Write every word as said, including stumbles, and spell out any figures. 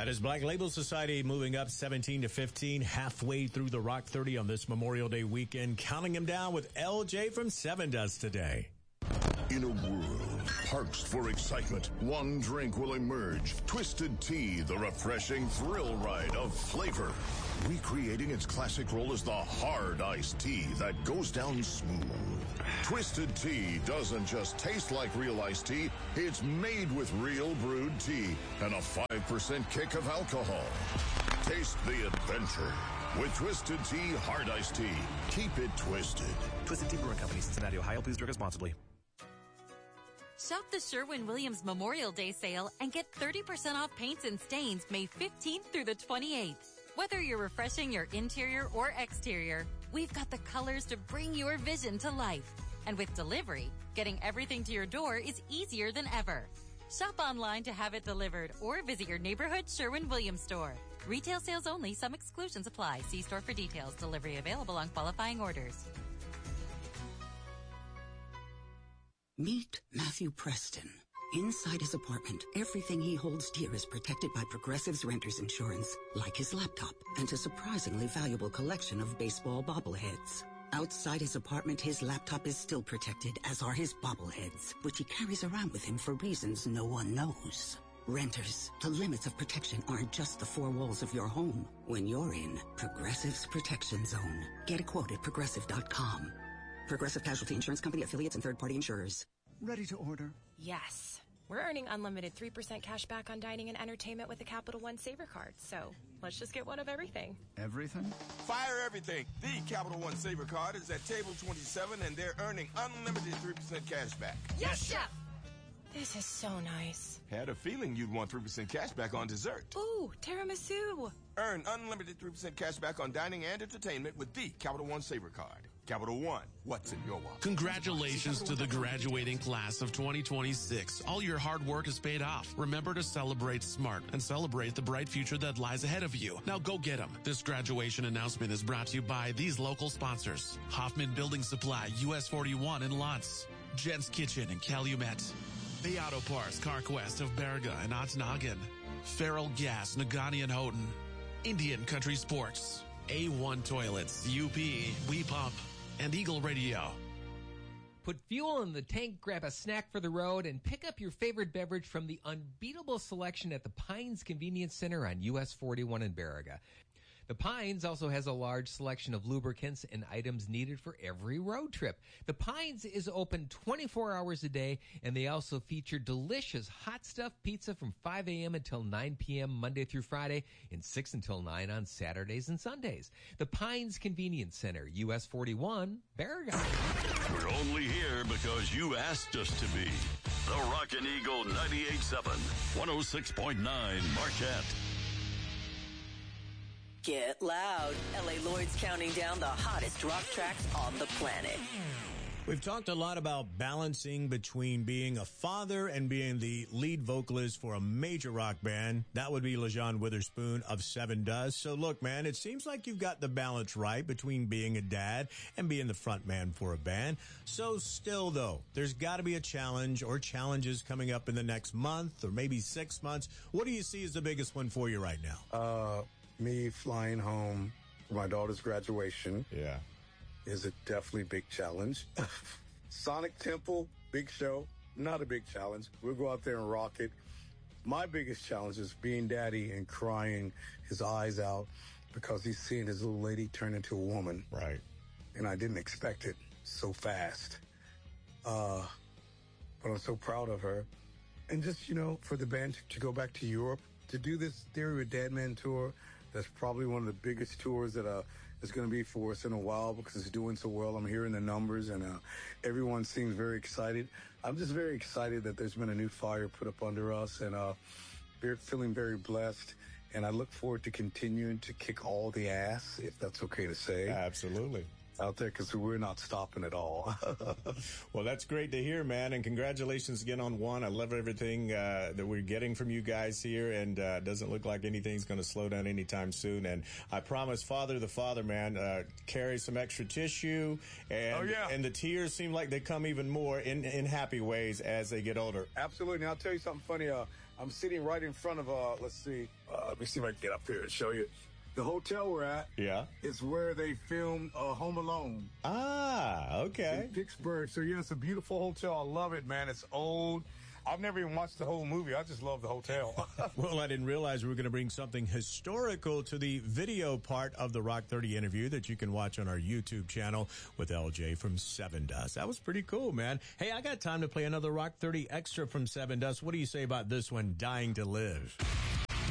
That is Black Label Society moving up seventeen to fifteen, halfway through the Rock thirty on this Memorial Day weekend. Counting them down with L J from Seven Dust today. In a world parched for excitement, one drink will emerge. Twisted Tea, the refreshing thrill ride of flavor. Recreating its classic role as the hard iced tea that goes down smooth. Twisted Tea doesn't just taste like real iced tea, it's made with real brewed tea and a five percent kick of alcohol. Taste the adventure with Twisted Tea Hard Iced Tea. Keep it twisted. Twisted Tea Brewing Company, Cincinnati, Ohio. Please drink responsibly. Shop the Sherwin-Williams Memorial Day sale and get thirty percent off paints and stains May fifteenth through the twenty-eighth. Whether you're refreshing your interior or exterior, we've got the colors to bring your vision to life. And with delivery, getting everything to your door is easier than ever. Shop online to have it delivered or visit your neighborhood Sherwin-Williams store. Retail sales only. Some exclusions apply. See store for details. Delivery available on qualifying orders. Meet Matthew Preston. Inside his apartment, everything he holds dear is protected by Progressive's renter's insurance, like his laptop and a surprisingly valuable collection of baseball bobbleheads. Outside his apartment, his laptop is still protected, as are his bobbleheads, which he carries around with him for reasons no one knows. Renters, the limits of protection aren't just the four walls of your home when you're in Progressive's Protection Zone. Get a quote at progressive dot com. Progressive Casualty Insurance Company, affiliates, and third-party insurers. Ready to order? Yes. We're earning unlimited three percent cash back on dining and entertainment with the Capital One Saver Card. So let's just get one of everything. Everything? Fire everything. The Capital One Saver Card is at table twenty-seven, and they're earning unlimited three percent cash back. Yes, Chef! This is so nice. Had a feeling you'd want three percent cash back on dessert. Ooh, tiramisu. Earn unlimited three percent cash back on dining and entertainment with the Capital One Saver Card. Capital One, what's in your wallet? Congratulations to the graduating class of twenty twenty-six. All your hard work is paid off. Remember to celebrate smart and celebrate the bright future that lies ahead of you. Now go get them. This graduation announcement is brought to you by these local sponsors. Hoffman Building Supply, U S forty-one in Lutz. Jen's Kitchen in Calumet. The Auto Parts, CarQuest of Berga and Otnagen. Feral Gas, Nagani and Houghton. Indian Country Sports. A one Toilets, U P, We Pump, and Eagle Radio. Put fuel in the tank, grab a snack for the road, and pick up your favorite beverage from the unbeatable selection at the Pines Convenience Center on U S forty-one in Baraga. The Pines also has a large selection of lubricants and items needed for every road trip. The Pines is open twenty-four hours a day, and they also feature delicious hot stuff pizza from five a.m. until nine p.m. Monday through Friday and six until nine on Saturdays and Sundays. The Pines Convenience Center, U S forty-one, Baraga. We're only here because you asked us to be. The Rockin' Eagle ninety-eight point seven, one oh six point nine Marquette. Get loud. L A Lloyd's counting down the hottest rock tracks on the planet. We've talked a lot about balancing between being a father and being the lead vocalist for a major rock band. That would be LaJohn Witherspoon of Seven Dust. So look, man, it seems like you've got the balance right between being a dad and being the front man for a band. So still, though, there's got to be a challenge or challenges coming up in the next month or maybe six months. What do you see as the biggest one for you right now? Uh... Me flying home for my daughter's graduation. Yeah. Is a definitely big challenge. Sonic Temple, big show, not a big challenge. We'll go out there and rock it. My biggest challenge is being daddy and crying his eyes out because he's seeing his little lady turn into a woman. Right. And I didn't expect it so fast. Uh, but I'm so proud of her. And just, you know, for the band to, to go back to Europe, to do this Theory with Deadman tour, that's probably one of the biggest tours that uh, is going to be for us in a while because it's doing so well. I'm hearing the numbers, and uh, everyone seems very excited. I'm just very excited that there's been a new fire put up under us, and uh, we're feeling very blessed. And I look forward to continuing to kick all the ass, if that's okay to say. Absolutely. Out there, because we're not stopping at all. Well, that's great to hear, man, and congratulations again on one. I love everything uh, that we're getting from you guys here, and uh, doesn't look like anything's going to slow down anytime soon. And I promise, Father the Father, man, uh, carry some extra tissue, and oh, yeah. and the tears seem like they come even more in, in happy ways as they get older. Absolutely. And I'll tell you something funny. Uh, I'm sitting right in front of, uh, let's see, uh, let me see if I can get up here and show you. The hotel we're at yeah. is where they filmed uh, Home Alone. Ah, okay. In Pittsburgh. So, yeah, it's a beautiful hotel. I love it, man. It's old. I've never even watched the whole movie. I just love the hotel. Well, I didn't realize we were going to bring something historical to the video part of the Rock thirty interview that you can watch on our YouTube channel with L J from Seven Dust. That was pretty cool, man. Hey, I got time to play another Rock thirty extra from Seven Dust. What do you say about this one, Dying to Live?